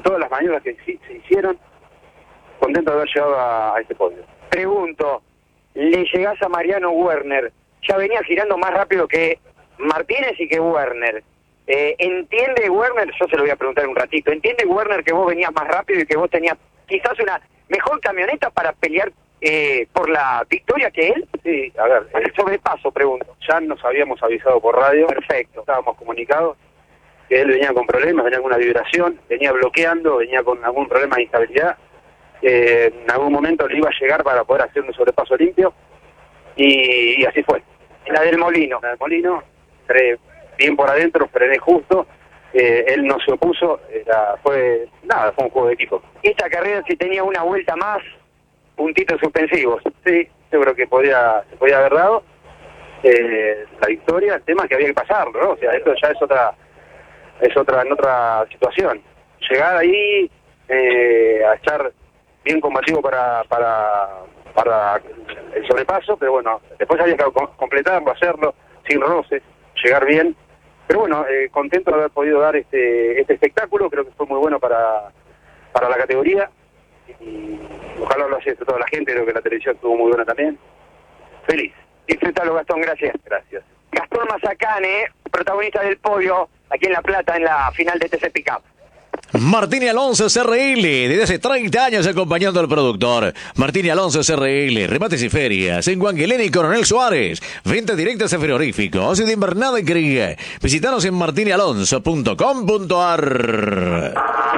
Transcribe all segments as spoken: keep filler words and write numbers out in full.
todas las maniobras que se hicieron, contento de haber llegado a, a este podio. Pregunto, le llegás a Mariano Werner, ya venía girando más rápido que Martínez y que Werner. Eh, ¿Entiende Werner? Yo se lo voy a preguntar un ratito. ¿Entiende Werner que vos venías más rápido y que vos tenías quizás una mejor camioneta para pelear eh, por la victoria que él? Sí, a ver. El sobrepaso, pregunto. Ya nos habíamos avisado por radio. Perfecto. Estábamos comunicados que él venía con problemas, venía con una vibración, venía bloqueando, venía con algún problema de instabilidad. Eh, en algún momento le iba a llegar para poder hacer un sobrepaso limpio. Y, y así fue. La del Molino. La del Molino, entré bien por adentro, frené justo. Eh, él no se opuso, era, fue nada, fue un juego de equipo. Esta carrera, si tenía una vuelta más, puntitos suspensivos. Sí, yo creo que podía, se podía haber dado eh, la victoria. El tema es que había que pasarlo, ¿no? O sea, esto ya es otra, es otra, en otra situación. Llegar ahí eh, a estar bien combativo para, para, para el sobrepaso, pero bueno, después había que completarlo, hacerlo, sin roces, llegar bien. Pero bueno, eh, contento de haber podido dar este este espectáculo, creo que fue muy bueno para, para la categoría, y ojalá lo haya disfrutado la gente, creo que la televisión estuvo muy buena también. Feliz. Disfrútalo, Gastón, gracias. Gracias. Gastón Mazacane, protagonista del podio, aquí en La Plata, en la final de T C Pickup. Martín Alonso C R L, desde hace treinta años acompañando al productor. Martín Alonso C R L, remates y ferias en Guanguilén y Coronel Suárez. Ventas directas a frigoríficos y de invernada y cría. Visítanos en martín alonso punto com punto a r.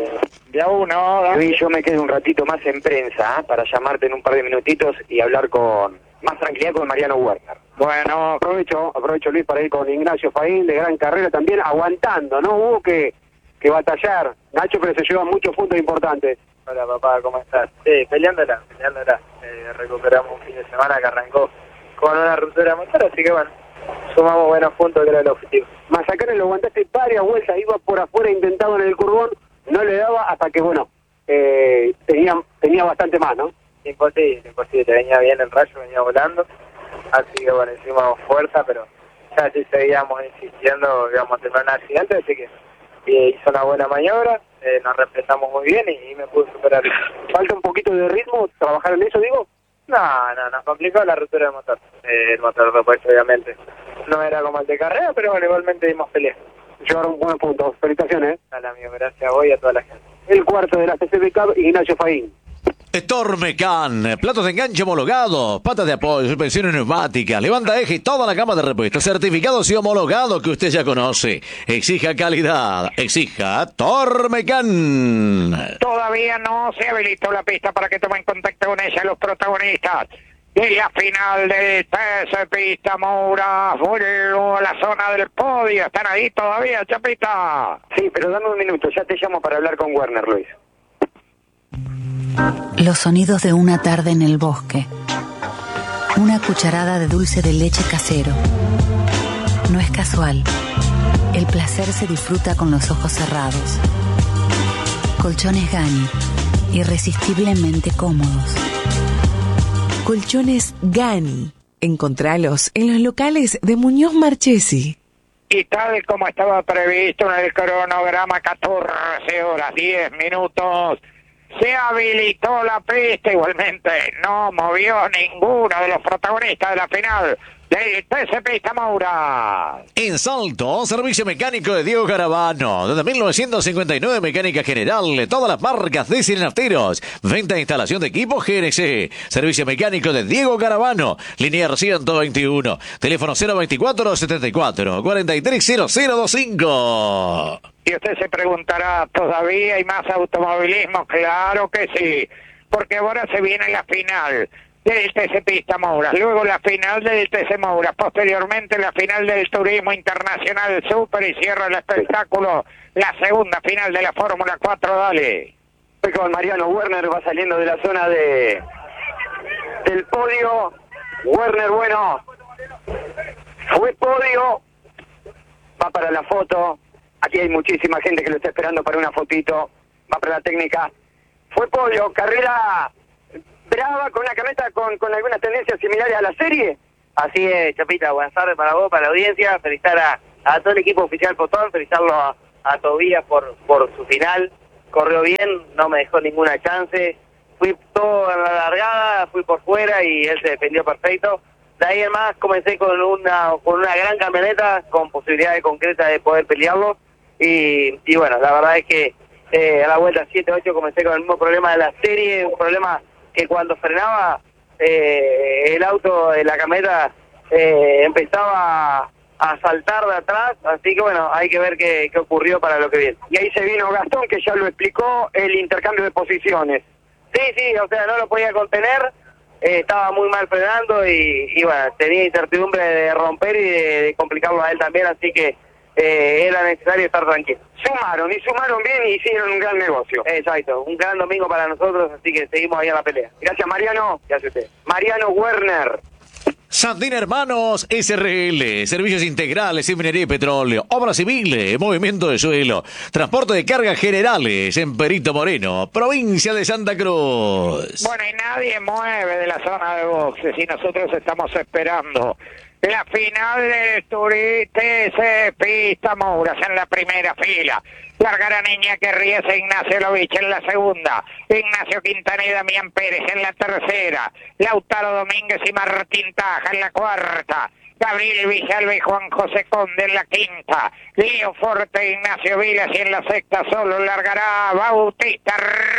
Ya uno, y yo me quedo un ratito más en prensa, ¿eh? Para llamarte en un par de minutitos y hablar con más tranquilidad con Mariano Werner. Bueno, aprovecho, aprovecho Luis para ir con Ignacio Faín, de gran carrera también, aguantando, ¿no? Hubo que, que batallar, Nacho, pero se llevan muchos puntos importantes. Hola papá, ¿cómo estás? Sí, peleándola, peleándola. Eh, recuperamos un fin de semana que arrancó con una ruptura de motor, así que bueno, sumamos buenos puntos, que era el objetivo. Mazacane lo aguantaste varias vueltas, iba por afuera, intentado en el curvón, no le daba hasta que, bueno, eh, tenía tenía bastante más, ¿no? Imposible, imposible, venía bien el rayo, venía volando, así que bueno, hicimos fuerza, pero ya si seguíamos insistiendo íbamos a tener un accidente, así que eh, hizo una buena maniobra, eh, nos respetamos muy bien y, y me pude superar. ¿Falta un poquito de ritmo, trabajar en eso, digo? No, no, nos complicó la ruptura del motor, eh, el motor después obviamente no era como el de carrera, pero bueno, igualmente dimos pelea. Llevaron un buen punto, felicitaciones. Dale amigo, gracias a vos y a toda la gente. El cuarto de la T C P Cup, Ignacio Faín. Tormecan, platos de enganche homologados, patas de apoyo, suspensiones neumáticas, levanta eje y toda la gama de repuestos certificados y homologados que usted ya conoce. Exija calidad, exija Tormecan. Todavía no se habilitó la pista para que tomen contacto con ella los protagonistas de la final de T C Pista Moura. Vuelvo a la zona del podio. ¿Están ahí todavía, Chapita? Sí, pero dame un minuto, ya te llamo para hablar con Werner, Luis. Los sonidos de una tarde en el bosque. Una cucharada de dulce de leche casero. No es casual. El placer se disfruta con los ojos cerrados. Colchones Gani, irresistiblemente cómodos. Colchones Gani. Encontralos en los locales de Muñoz Marchesi. Y tal como estaba previsto en el cronograma, catorce horas, diez minutos, se habilitó la pista. Igualmente no movió ninguno de los protagonistas de la final del T C Pista Moura. En Salto, servicio mecánico de Diego Garavano. Desde mil novecientos cincuenta y nueve, mecánica general de todas las marcas de nafteros. Venta e instalación de equipos G N C. Servicio mecánico de Diego Garavano. Linear ciento veintiuno. Teléfono cero veinticuatro, setenta y cuatro, cuarenta y tres, cero cero veinticinco. Y usted se preguntará, ¿todavía hay más automovilismo? Claro que sí, porque ahora se viene la final del T C Pista Moura, luego la final del T C Moura, posteriormente la final del Turismo Internacional Super y cierra el espectáculo la segunda final de la Fórmula cuatro. Dale. Con Mariano Werner va saliendo de la zona de del podio. Werner, bueno, fue podio, va para la foto. Aquí hay muchísima gente que lo está esperando para una fotito. Va para la técnica. Fue podio, carrera brava, con una camioneta con, con algunas tendencias similares a la serie. Así es, Chapita, buenas tardes para vos, para la audiencia. Felicitar a, a todo el equipo oficial Potón, felicitarlo a, a Tobías por, por su final. corrió bien, no me dejó ninguna chance. Fui todo en la largada, fui por fuera y él se defendió perfecto. De ahí en más comencé con una con una gran camioneta, con posibilidades concretas de poder pelearlo. Y, y bueno, la verdad es que eh, a la vuelta siete ocho comencé con el mismo problema de la serie, un problema que cuando frenaba eh, el auto de la camioneta eh, empezaba a saltar de atrás, así que bueno, hay que ver qué, qué ocurrió para lo que viene. Y ahí se vino Gastón, que ya lo explicó, el intercambio de posiciones. Sí, sí, o sea, no lo podía contener, eh, estaba muy mal frenando y, y bueno, tenía incertidumbre de romper y de, de complicarlo a él también, así que eh, era necesario estar tranquilo. Sumaron, y sumaron bien y hicieron un gran negocio. Exacto, un gran domingo para nosotros, así que seguimos ahí en la pelea. Gracias, Mariano. Gracias a usted. Mariano Werner. Sandín Hermanos S R L, servicios integrales en minería y petróleo, obras civiles, movimiento de suelo, transporte de cargas generales en Perito Moreno, provincia de Santa Cruz. Bueno, y nadie mueve de la zona de boxes y nosotros estamos esperando la final del T S Pista Mouras en la primera fila. Largará Iñaki Ríos e Ignacio Lovich en la segunda. Ignacio Quintana y Damián Pérez en la tercera. Lautaro Domínguez y Martín Taja en la cuarta. Gabriel Villalba y Juan José Conde en la quinta. Leo Forte e Ignacio Vilas y en la sexta solo largará Bautista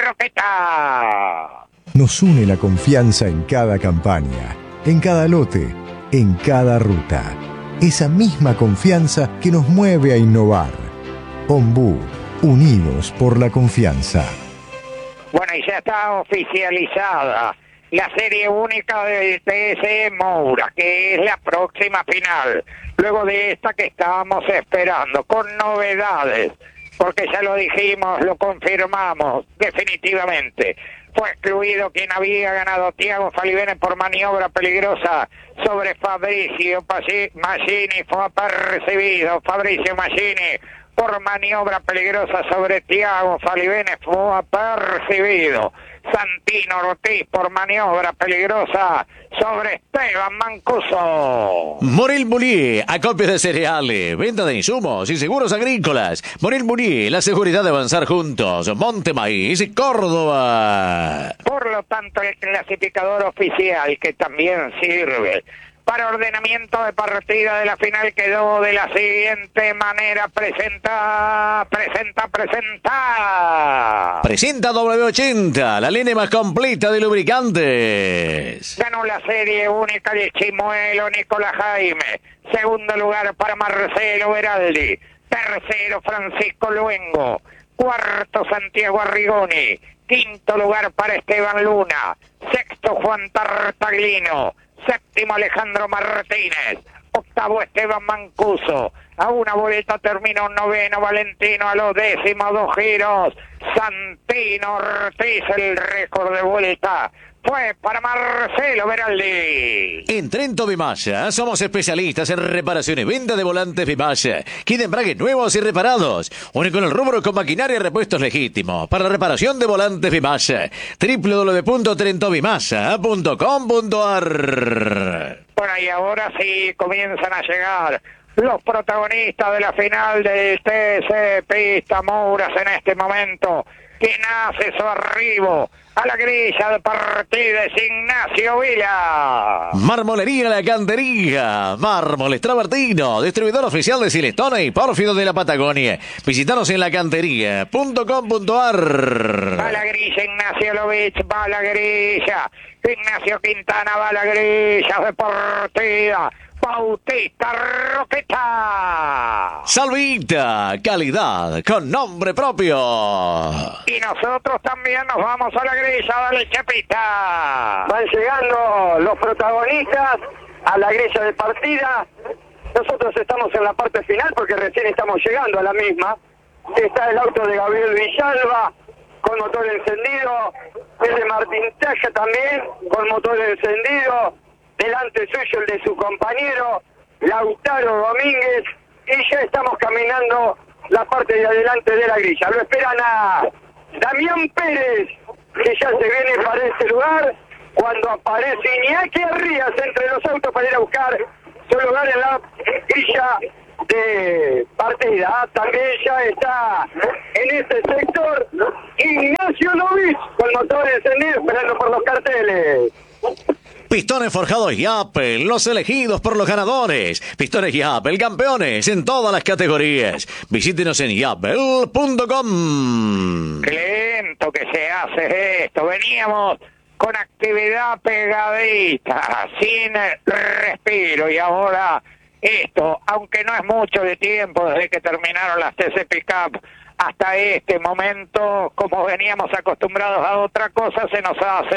Roqueta. Nos une la confianza en cada campaña, en cada lote, en cada ruta. Esa misma confianza que nos mueve a innovar. Ombú, unidos por la confianza. Bueno, y ya está oficializada la serie única del T S Moura, que es la próxima final. Luego de esta que estábamos esperando, con novedades, porque ya lo dijimos, lo confirmamos definitivamente. Fue excluido quien había ganado, Tiago Falivene, por maniobra peligrosa sobre Fabricio Maggini. Fue apercibido Fabricio Maggini por maniobra peligrosa sobre Tiago Falivene, fue apercibido. Santino Ortiz por maniobra peligrosa sobre Esteban Mancuso. Morel Bullier, acopio de cereales, venta de insumos y seguros agrícolas. Morel Bullier, la seguridad de avanzar juntos. Monte Maíz, Córdoba. Por lo tanto, el clasificador oficial, que también sirve para ordenamiento de partida de la final, quedó de la siguiente manera. Presenta, presenta, presenta. Presenta W ochenta, la línea más completa de lubricantes. Ganó la serie única de Chimuelo Nicolás Jaime. Segundo lugar para Marcelo Beraldi. Tercero Francisco Luengo. Cuarto Santiago Arrigoni. Quinto lugar para Esteban Luna. Sexto Juan Tartaglino. Séptimo Alejandro Martínez. Octavo Esteban Mancuso. A una vuelta terminó noveno Valentino. A los décimos dos giros Santino Ortiz. El récord de vuelta fue para Marcelo Beraldi. En Trento Vimaya somos especialistas en reparación y venta de volantes Vimaya. Kit embragues nuevos y reparados. Único en el rubro con maquinaria y repuestos legítimos. Para la reparación de volantes Vimaya. doble u doble u doble u punto trento vimaya punto com punto a r. Bueno, y ahora sí comienzan a llegar los protagonistas de la final del T S Pista Mouras en este momento. Quien hace su arribo a la grilla de partida es Ignacio Vila. Marmolería La Cantería, Mármoles Travertino, distribuidor oficial de Silestone y Pórfido de la Patagonia. Visítanos en lacantería punto com punto a r. Va a la grilla Ignacio Lovich, va a la grilla. Ignacio Quintana va a la grilla de partida. Bautista Roqueta. Salvita, calidad con nombre propio. Y nosotros también nos vamos a la grilla, dale Chepita. Van llegando los protagonistas a la grilla de partida. Nosotros estamos en la parte final porque recién estamos llegando a la misma. Está el auto de Gabriel Villalba con motor encendido. El de Martín Taja también con motor encendido. Delante suyo el de su compañero Lautaro Domínguez, y ya estamos caminando la parte de adelante de la grilla. Lo esperan a Damián Pérez, que ya se viene para este lugar, cuando aparece Iñaki Ríos entre los autos para ir a buscar su lugar en la grilla de partida. También ya está en este sector Ignacio Novich con motor encendido esperando por los carteles. Pistones forjados Yapel, los elegidos por los ganadores. Pistones Yapel, campeones en todas las categorías. Visítenos en yapel punto com. Qué lento que se hace esto. Veníamos con actividad pegadita, sin respiro, y ahora esto, aunque no es mucho de tiempo desde que terminaron las T C Pickup hasta este momento, como veníamos acostumbrados a otra cosa, se nos hace